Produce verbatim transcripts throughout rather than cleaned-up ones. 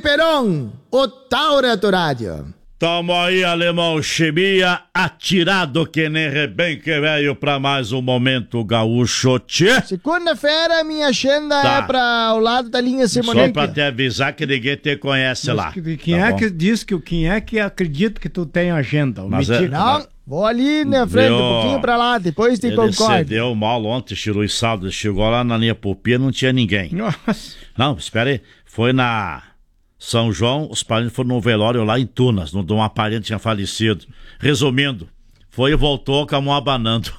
Peron, o Taura do Rádio. Tamo aí, Alemão Chimia, atirado que nem rebenque velho pra mais um Momento Gaúcho. Tchê. Segunda-feira, minha agenda Tá. é pra o lado da linha Simonenque. Só pra te avisar que ninguém te conhece lá. Que- Quem Tá é bom? que diz que quem é que acredita que tu tem agenda? O Mas é- metido. Não, vou ali na frente, Viu? um pouquinho pra lá, depois te Ele concordo. cedeu mal ontem, tirou o sábado, chegou lá na linha Pupia, não tinha ninguém. Nossa. Não, espera aí, foi na São João, os parentes foram no velório lá em Tunas, onde uma parente tinha falecido. Resumindo, foi e voltou com a mão abanando.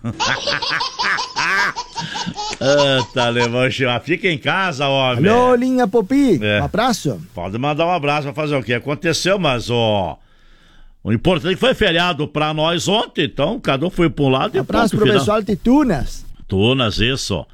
Ah, tá, Alemão Chimia, fica em casa, homem. Alô, linha Popi, É. um abraço. Pode mandar um abraço pra fazer o que aconteceu, mas ó, o importante é que foi feriado pra nós ontem, então cada um foi pra um lado e Um abraço ponto pro final. pessoal de Tunas. Tunas, isso.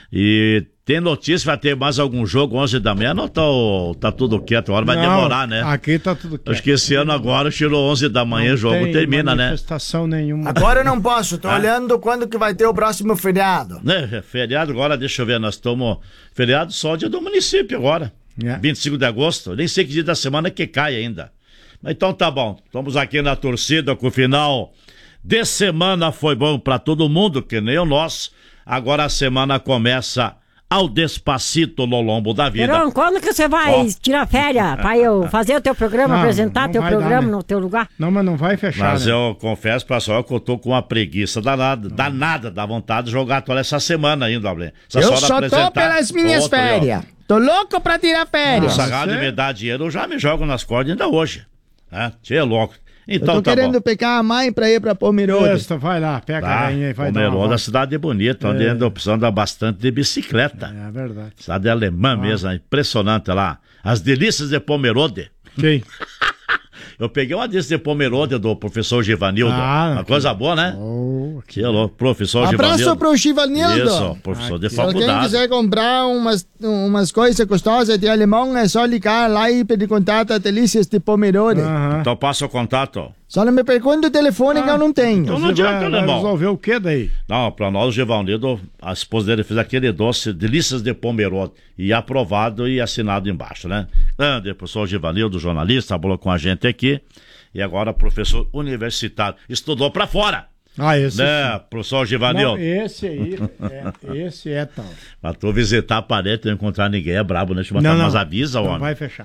E tem notícia, vai ter mais algum jogo onze da manhã, não tá, o- tá tudo quieto, agora vai Não, demorar, né? Aqui tá tudo quieto. Acho que esse ano agora tirou onze da manhã, o jogo Tem termina, né? manifestação nenhuma. Agora eu não posso, tô Ah. olhando quando que vai ter o próximo feriado. Né, feriado agora, deixa eu ver, nós estamos... Feriado só dia do município agora, É. vinte e cinco de agosto, nem sei que dia da semana que cai ainda. Mas então tá bom, estamos aqui na torcida com o final de semana foi bom pra todo mundo, que nem o nosso. Agora a semana começa ao despacito no lombo da vida. Perão, quando que você vai Ó. tirar férias pra eu fazer o teu programa, Não, apresentar não teu vai dar, programa né? no teu lugar? Não, mas não vai fechar, Mas né? eu confesso, pessoal, que eu tô com uma preguiça danada, danada, dá vontade de jogar a toalha essa semana ainda, Ablê. Eu só tô pelas minhas Outro, ó. férias. Tô louco pra tirar férias. Essa você- rádio me dá dinheiro, eu já me jogo nas cordas ainda hoje. Né? Tchê, é louco. Eu Então tô tá querendo bom. pegar a mãe pra ir pra Pomerode. Isso, vai lá, pega a Tá, rainha e vai dar uma Pomerode, a volta. cidade é bonita, onde É. anda precisando bastante de bicicleta. É verdade. Cidade alemã mesmo, impressionante lá. As delícias de Pomerode. Quem? Eu peguei uma delícia de Pomerode do professor Givanildo. Ah, uma coisa boa, né? Oh, Que louco, professor Abraço Givanildo. pro Chivanildo. Isso, professor de Se alguém faculdade. quiser comprar umas, umas coisas gostosas de alemão, é só ligar lá e pedir contato a Delícias de Pomerode. aham. Então passa o contato. Só não me pergunte o telefone que eu não tenho. Então não Você adianta, vai, vai alemão. resolver o que daí? Não, pra nós o Givanildo, a esposa dele fez aquele doce, delícias de Pomerode, e aprovado e assinado embaixo, né? Grande professor Givanildo, jornalista, falou com a gente aqui, e agora professor universitário, estudou pra fora, Ah, esse né, sim. professor Não, Givanildo? esse aí, é, esse é tal. Pra tu visitar a parede, não encontrar ninguém, é brabo, né? Mas, Não, não, mas avisa, não homem. vai fechar.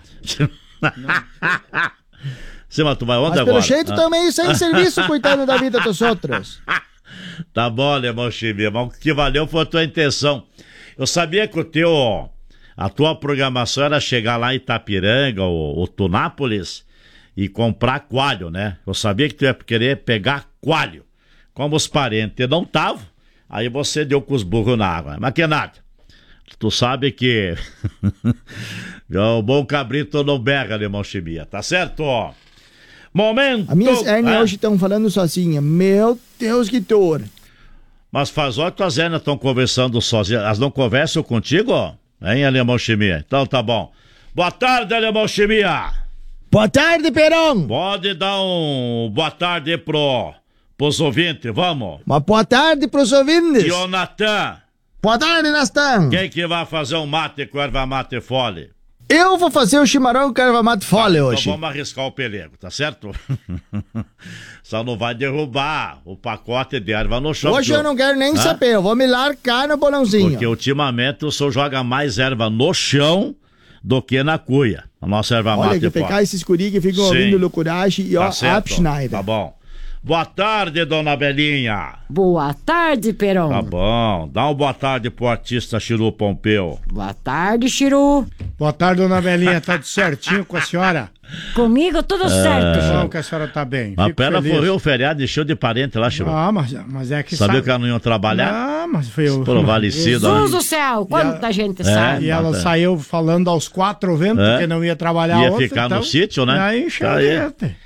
Sim, mas tu vai onde Mas agora? pelo jeito Ah, também sem serviço cuidando da vida dos outros. Tá bom, alemão Chimia, mas o que valeu foi a tua intenção. Eu sabia que o teu, a tua programação era chegar lá em Itapiranga, ou, ou Tunápolis, e comprar coalho, né? Eu sabia que tu ia querer pegar coalho. Como os parentes não estavam, aí você deu com os burros na água. Mas que nada. Tu sabe que o bom cabrito não berra, alemão Chimia, tá certo? Momento... As minhas hérnias É. hoje estão falando sozinha. Meu Deus, que dor. Mas faz hora que tuas hérnias estão conversando sozinhas. Elas não conversam contigo, ó? Hein, alemão Chimia? Então tá bom. Boa tarde, alemão Chimia. Boa tarde, Perão. Pode dar um boa tarde pro, pros ouvintes, vamos. Uma boa tarde pros ouvintes. Jonathan, Boa tarde, Nastan. quem que vai fazer um mate com erva mate fole? Eu vou fazer o chimarrão com erva mate fole Então hoje. vamos arriscar o pelego, tá certo? Só não vai derrubar o pacote de erva no chão. Hoje porque eu não quero nem Hã? saber, eu vou me largar no bolãozinho. Porque ultimamente o senhor joga mais erva no chão do que na cuia. A nossa erva Olha mate que pegar esses guri que ficam Sim. ouvindo loucuragem e ó, Tá certo? Abschneider. Tá bom. Boa tarde, dona Belinha. Boa tarde, Perão. Tá bom. Dá uma boa tarde pro artista Chiru Pompeu. Boa tarde, Chiru. Boa tarde, dona Belinha. Tá tudo certinho com a senhora? Comigo tudo certo, Bom Chiru. que a senhora tá bem. A Fico pera feliz. foi o feriado e cheio de parente lá, Chiru. Ah, mas, mas é que Sabia sabe. que ela não ia trabalhar? Ah, mas foi o... Provalecida. Jesus do céu, quanta gente sabe. E ela Tá. saiu falando aos quatro ventos É. que não ia trabalhar Ia ontem, ficar então, no sítio, né? Aí encheu Tá de aí. gente.